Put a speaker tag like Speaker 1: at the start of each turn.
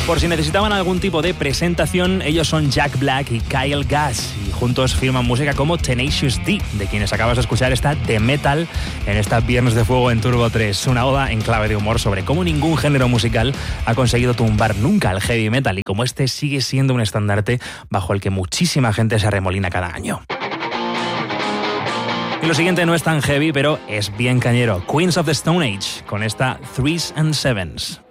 Speaker 1: Por si necesitaban algún tipo de presentación, ellos son Jack Black y Kyle Gass, y juntos firman música como Tenacious D, de quienes acabas de escuchar esta The Metal en esta Viernes de Fuego en Turbo 3, una oda en clave de humor sobre cómo ningún género musical ha conseguido tumbar nunca al heavy metal y cómo este sigue siendo un estandarte bajo el que muchísima gente se arremolina cada año. Y lo siguiente no es tan heavy, pero es bien cañero. Queens of the Stone Age, con esta Threes and Sevens.